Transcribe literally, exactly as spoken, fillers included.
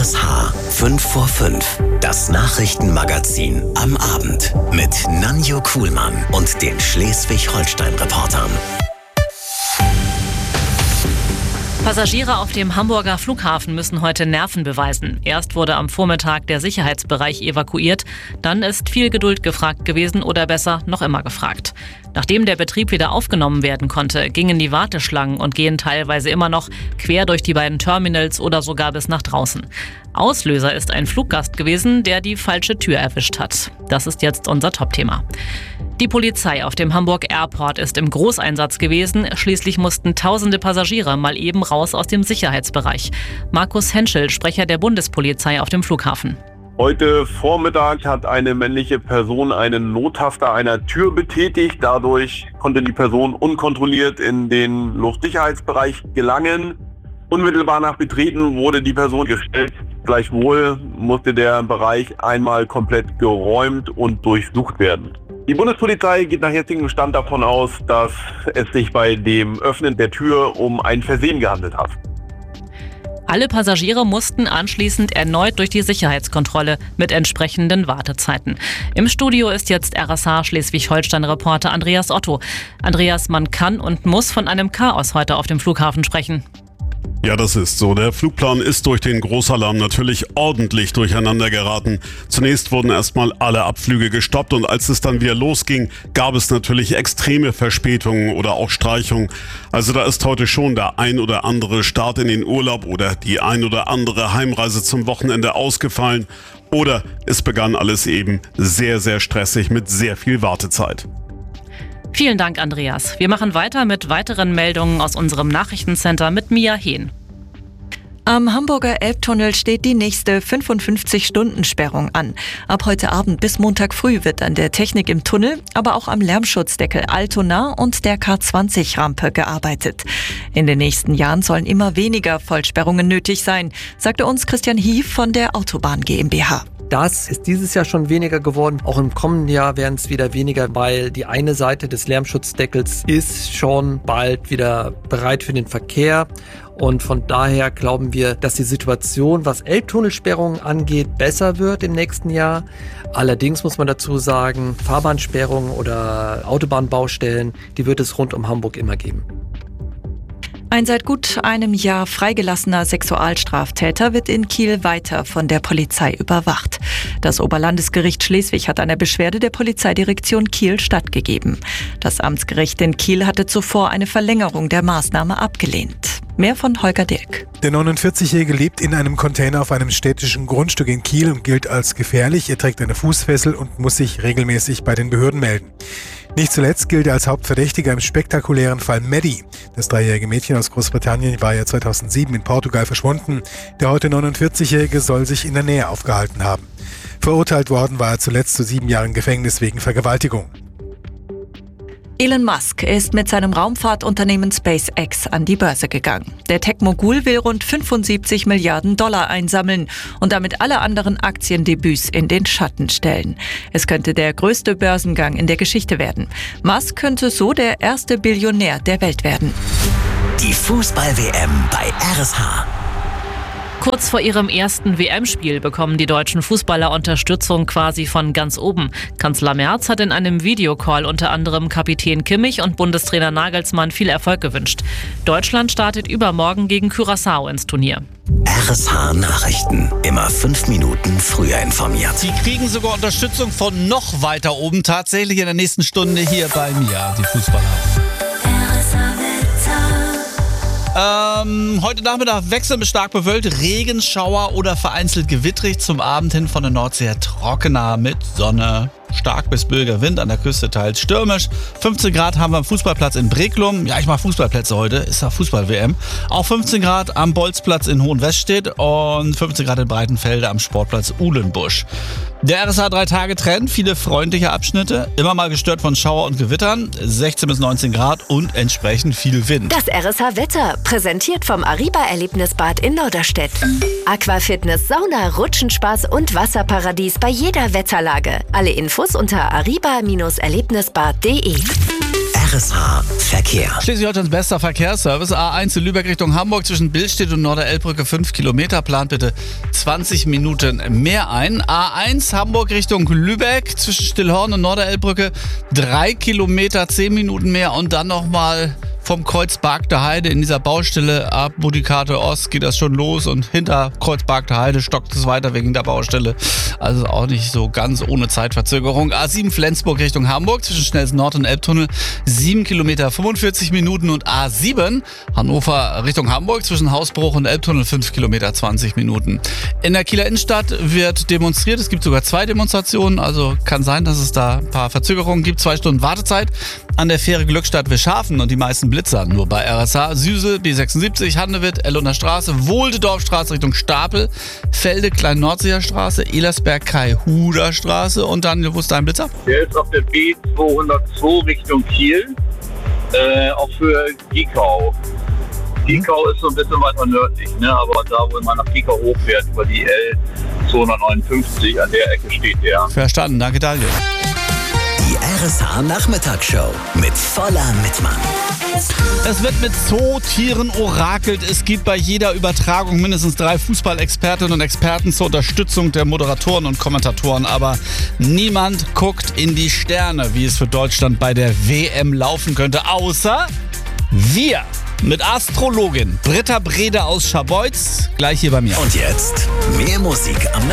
S H fünf vor fünf, das Nachrichtenmagazin am Abend mit Nanjo Kuhlmann und den Schleswig-Holstein-Reportern. Passagiere auf dem Hamburger Flughafen müssen heute Nerven beweisen. Erst wurde am Vormittag der Sicherheitsbereich evakuiert, dann ist viel Geduld gefragt gewesen oder besser noch immer gefragt. Nachdem der Betrieb wieder aufgenommen werden konnte, gingen die Warteschlangen und gehen teilweise immer noch quer durch die beiden Terminals oder sogar bis nach draußen. Auslöser ist ein Fluggast gewesen, der die falsche Tür erwischt hat. Das ist jetzt unser Topthema. Die Polizei auf dem Hamburg Airport ist im Großeinsatz gewesen. Schließlich mussten tausende Passagiere mal eben raus aus dem Sicherheitsbereich. Markus Henschel, Sprecher der Bundespolizei auf dem Flughafen. Heute Vormittag hat eine männliche Person einen Nottaster einer Tür betätigt. Dadurch konnte die Person unkontrolliert in den Luftsicherheitsbereich gelangen. Unmittelbar nach Betreten wurde die Person gestellt. Gleichwohl musste der Bereich einmal komplett geräumt und durchsucht werden. Die Bundespolizei geht nach jetzigem Stand davon aus, dass es sich bei dem Öffnen der Tür um ein Versehen gehandelt hat. Alle Passagiere mussten anschließend erneut durch die Sicherheitskontrolle mit entsprechenden Wartezeiten. Im Studio ist jetzt R S H Schleswig-Holstein-Reporter Andreas Otto. Andreas, man kann und muss von einem Chaos heute auf dem Flughafen sprechen. Ja, das ist so. Der Flugplan ist durch den Großalarm natürlich ordentlich durcheinander geraten. Zunächst wurden erstmal alle Abflüge gestoppt und als es dann wieder losging, gab es natürlich extreme Verspätungen oder auch Streichungen. Also da ist heute schon der ein oder andere Start in den Urlaub oder die ein oder andere Heimreise zum Wochenende ausgefallen. Oder es begann alles eben sehr, sehr stressig mit sehr viel Wartezeit. Vielen Dank, Andreas. Wir machen weiter mit weiteren Meldungen aus unserem Nachrichtencenter mit Mia Hehn. Am Hamburger Elbtunnel steht die nächste fünfundfünfzig-Stunden-Sperrung an. Ab heute Abend bis Montag früh wird an der Technik im Tunnel, aber auch am Lärmschutzdeckel Altona und der K zwanzig Rampe gearbeitet. In den nächsten Jahren sollen immer weniger Vollsperrungen nötig sein, sagte uns Christian Hief von der Autobahn GmbH. Das ist dieses Jahr schon weniger geworden. Auch im kommenden Jahr werden es wieder weniger, weil die eine Seite des Lärmschutzdeckels ist schon bald wieder bereit für den Verkehr. Und von daher glauben wir, dass die Situation, was Elbtunnelsperrungen angeht, besser wird im nächsten Jahr. Allerdings muss man dazu sagen, Fahrbahnsperrungen oder Autobahnbaustellen, die wird es rund um Hamburg immer geben. Ein seit gut einem Jahr freigelassener Sexualstraftäter wird in Kiel weiter von der Polizei überwacht. Das Oberlandesgericht Schleswig hat einer Beschwerde der Polizeidirektion Kiel stattgegeben. Das Amtsgericht in Kiel hatte zuvor eine Verlängerung der Maßnahme abgelehnt. Mehr von Holger Dirk. Der neunundvierzigjährige lebt in einem Container auf einem städtischen Grundstück in Kiel und gilt als gefährlich. Er trägt eine Fußfessel und muss sich regelmäßig bei den Behörden melden. Nicht zuletzt gilt er als Hauptverdächtiger im spektakulären Fall Maddie. Das dreijährige Mädchen aus Großbritannien war ja zweitausendsieben in Portugal verschwunden. Der heute neunundvierzigjährige soll sich in der Nähe aufgehalten haben. Verurteilt worden war er zuletzt zu sieben Jahren Gefängnis wegen Vergewaltigung. Elon Musk ist mit seinem Raumfahrtunternehmen SpaceX an die Börse gegangen. Der Tech-Mogul will rund fünfundsiebzig Milliarden Dollar einsammeln und damit alle anderen Aktiendebüts in den Schatten stellen. Es könnte der größte Börsengang in der Geschichte werden. Musk könnte so der erste Billionär der Welt werden. Die Fußball-W M bei R S H. Kurz vor ihrem ersten W M-Spiel bekommen die deutschen Fußballer Unterstützung quasi von ganz oben. Kanzler Merz hat in einem Videocall unter anderem Kapitän Kimmich und Bundestrainer Nagelsmann viel Erfolg gewünscht. Deutschland startet übermorgen gegen Curaçao ins Turnier. R S H Nachrichten. Immer fünf Minuten früher informiert. Sie kriegen sogar Unterstützung von noch weiter oben. Tatsächlich in der nächsten Stunde hier bei mir, die Fußballer. Ähm, heute Nachmittag wechselnd bis stark bewölkt, Regenschauer oder vereinzelt gewittrig, zum Abend hin von der Nordsee her trockener mit Sonne. Stark bis böiger Wind, an der Küste teils stürmisch. fünfzehn Grad haben wir am Fußballplatz in Breklum. Ja, ich mache Fußballplätze heute, ist ja Fußball-W M. Auch fünfzehn Grad am Bolzplatz in Hohenweststedt und fünfzehn Grad in Breitenfelde am Sportplatz Uhlenbusch. Der R S H drei Tage Trend, viele freundliche Abschnitte, immer mal gestört von Schauer und Gewittern, sechzehn bis neunzehn Grad und entsprechend viel Wind. Das R S H-Wetter, präsentiert vom Ariba-Erlebnisbad in Norderstedt. Aquafitness, Sauna, Rutschenspaß und Wasserparadies bei jeder Wetterlage. Alle Infos unter ariba Erlebnisbad punkt de. R S H Verkehr. Schleswig-Holsteins bester Verkehrsservice. A eins in Lübeck Richtung Hamburg zwischen Billstedt und Norderelbbrücke fünf Kilometer. Plant bitte zwanzig Minuten mehr ein. A eins Hamburg Richtung Lübeck zwischen Stillhorn und Norderelbbrücke drei Kilometer, zehn Minuten mehr. Und dann nochmal vom Kreuz Bargter Heide in dieser Baustelle ab Budikate Ost geht das schon los und hinter Kreuz Bargter Heide stockt es weiter wegen der Baustelle. Also auch nicht so ganz ohne Zeitverzögerung. A sieben Flensburg Richtung Hamburg zwischen Schnellsen Nord und Elbtunnel sieben Kilometer, fünfundvierzig Minuten und A sieben Hannover Richtung Hamburg zwischen Hausbruch und Elbtunnel fünf Kilometer, zwanzig Minuten. In der Kieler Innenstadt wird demonstriert. Es gibt sogar zwei Demonstrationen, also kann sein, dass es da ein paar Verzögerungen gibt. Zwei Stunden Wartezeit an der Fähre Glückstadt-Wischhafen und die meisten Blitzer nur bei R S H. Süße, B sechsundsiebzig, Handewitt, Ellunder Straße, Wohldedorfstraße Richtung Stapel, Felde, Klein-Nordseer Straße, Elersberg, Kai-Huder Straße und dann, wo ist dein Blitzer? Der ist auf der B zweihundertzwei Richtung Kiel, äh, auch für Giekau. Giekau ist so ein bisschen weiter nördlich, ne? Aber da, wo man nach Giekau hochfährt, über die L zweihundertneunundfünfzig, an der Ecke steht der. Verstanden, danke Daniel. Die R S H Nachmittagsshow mit voller Mitmann. Es wird mit Zootieren orakelt. Es gibt bei jeder Übertragung mindestens drei Fußballexpertinnen und Experten zur Unterstützung der Moderatoren und Kommentatoren. Aber niemand guckt in die Sterne, wie es für Deutschland bei der W M laufen könnte, außer wir. Mit Astrologin Britta Brede aus Scharbeutz, gleich hier bei mir. Und jetzt mehr Musik am